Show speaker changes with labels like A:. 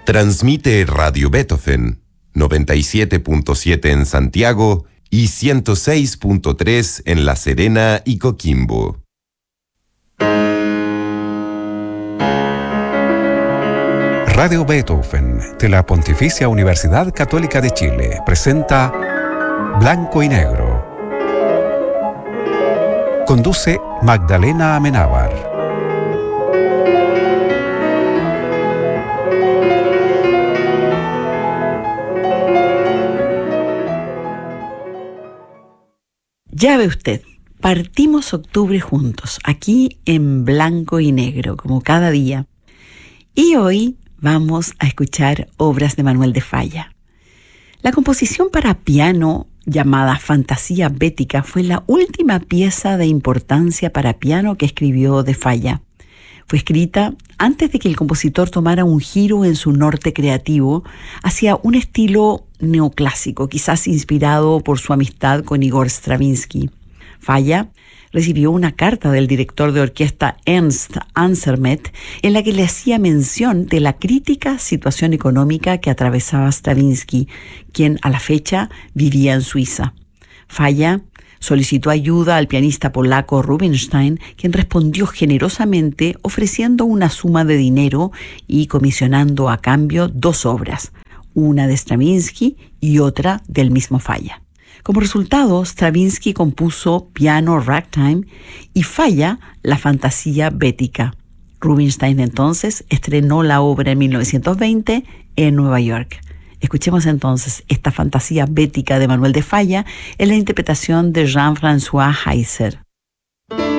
A: Transmite Radio Beethoven, 97.7 en Santiago y 106.3 en La Serena y Coquimbo.
B: Radio Beethoven de la Pontificia Universidad Católica de Chile presenta Blanco y Negro. Conduce Magdalena Amenábar.
C: Ya ve usted, partimos octubre juntos, aquí en Blanco y Negro, como cada día. Y hoy vamos a escuchar obras de Manuel de Falla. La composición para piano, llamada Fantasía Bética, fue la última pieza de importancia para piano que escribió de Falla. Fue escrita antes de que el compositor tomara un giro en su norte creativo hacia un estilo neoclásico, quizás inspirado por su amistad con Igor Stravinsky. Falla recibió una carta del director de orquesta Ernst Ansermet en la que le hacía mención de la crítica situación económica que atravesaba Stravinsky, quien a la fecha vivía en Suiza. Falla solicitó ayuda al pianista polaco Rubinstein, quien respondió generosamente ofreciendo una suma de dinero y comisionando a cambio 2 obras, una de Stravinsky y otra del mismo Falla. Como resultado, Stravinsky compuso Piano Ragtime y Falla la Fantasía Bética. Rubinstein entonces estrenó la obra en 1920 en Nueva York. Escuchemos entonces esta Fantasía Bética de Manuel de Falla en la interpretación de Jean-François Heiser.